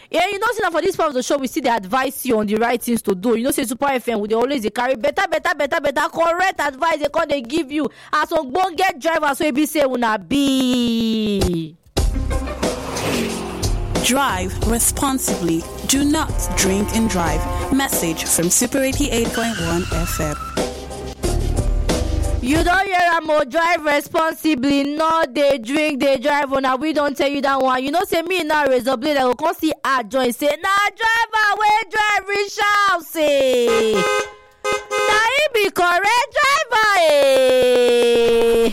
Yeah, you know, see, for this part of the show, we see they advise you on the right things to do. You know, say Super FM, they always they carry better, correct advice. They call, they give you as on bon get driver, so be say una be. Drive responsibly. Do not drink and drive. Message from Super 88.1 FM. You don't hear am o, drive responsibly, not they drink, they drive. Now we don't tell you that one. You know, say me now razor blade, I go come see her join say, nah, driver, we drive reach house, say. Now he be correct driver, eh.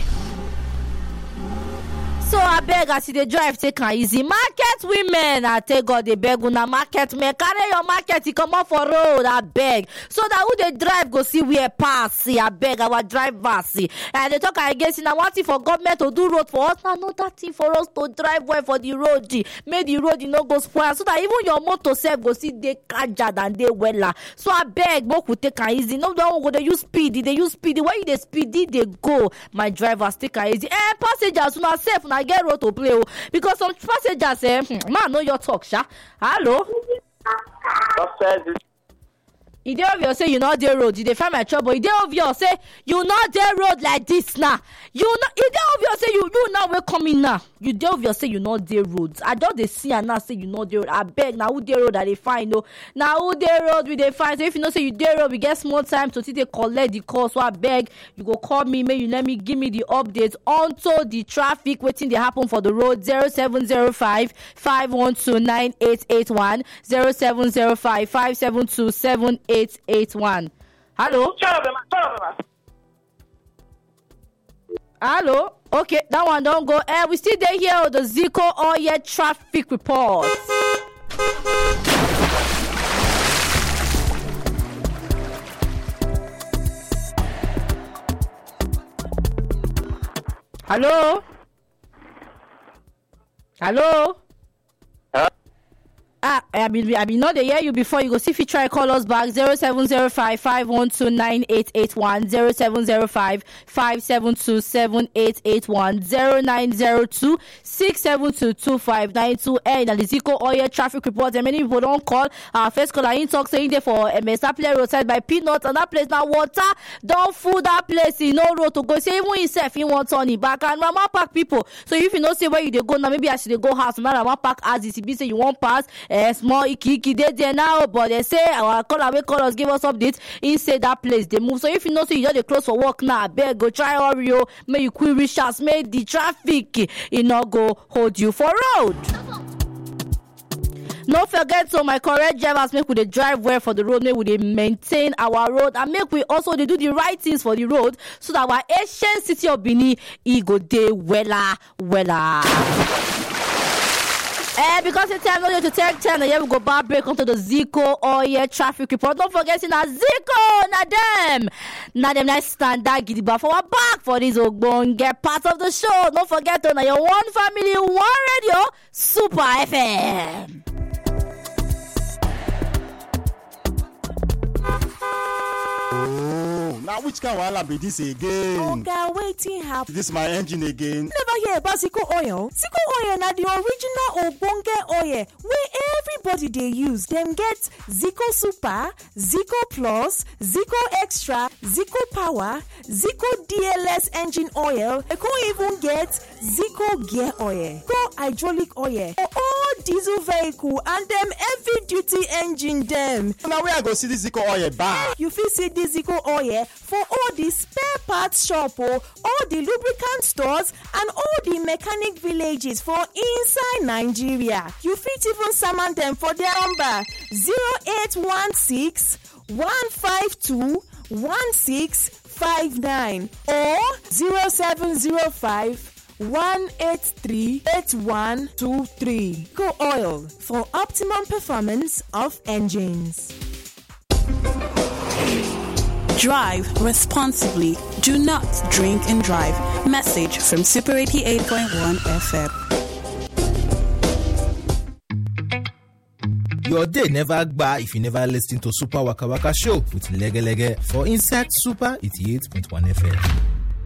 So I beg as they drive, take an easy. Market women, I take God they beg una market men. Carry your market, you come off for road, I beg. So that who they drive go see where pass, see, I beg our drivers, see. And they talk against in one thing for government to do road for us, now another thing for us to drive well for the road, make the road no go spoil, so that even your motor self go see they catcher than they weller. So I beg, both will take an easy. No, don't go, they use speedy, where you they speedy, they go. My drivers take an easy. And passengers, una safe, una get road to play, because some passengers say, man, know your talk, sha. Hello? It dey obvious say you not dey road, you dey find my trouble. It dey obvious say you not dey road like this now. You not. It dey obvious say you now we coming now. You dey obvious say you not dey road. I just dey see and now say you not dey road. I beg now who dey road that they find no. Now who dey road we dey find. So if you know say you dey road, we get small time to see they collect the call. So I beg you go call me, may you let me give me the updates onto the traffic waiting they happen for the road. 0705 512 9881 0705 572 7881. Hello? Hello? Okay, that one don't go. We still there here with the Zico Oil traffic report. Hello? Hello? I mean, not to hear you before. You go see if you try call us back 0705 512 9881 0705 572 7881 0902 672 2592 and the Zico Oil traffic report. And many people don't call. Our first caller in talk saying there for Mr. roadside by Peanuts, and that place now water don't fool that place in no road to go. Say even himself he wants on it back and Mama Park people. So if you know say where you they go now, maybe I should go house. Mama Park as it be say you won't pass. Small iki they there now, but they say our callers give us updates. He say that place they move. So if you know so you just they close for work now, beg go try hurry yo. May you quick reach us, make the traffic it not go hold you for road. No forget, so my correct drivers make we they drive well for the road, make we they maintain our road, and make we also they do the right things for the road, so that our ancient city of Benin go day wella. Because it's time to take 10, and here we go back break onto the Zico Oil traffic report. Don't forget, na Zico, na them nice standard gidiba for our back for this get part of the show. Don't forget, na your one family, one radio, Super FM. Now which kind of wahala be this again? Oga, waiting happen. This my engine again. Never hear about Zico Oil. Zico Oil na the original Obonge oil where everybody they use. Them get Zico Super, Zico Plus, Zico Extra, Zico Power, Zico DLS engine oil. They can even get Zico Gear Oil, Zico Hydraulic Oil for all diesel vehicle and them heavy duty engine them. Now where I go see this Zico Oil back? You fit see this Zico Oil for all the spare parts shop, all the lubricant stores and all the mechanic villages for inside Nigeria. You fit even summon them for their number 0816 152 1659 or 0705 183 8123. Go Oil for optimum performance of engines. Drive responsibly. Do not drink and drive. Message from Super 88.1 FM. Your day never gba if you never listen to Super Waka Waka Show with Lege Lege for Inside Super 88.1 FM.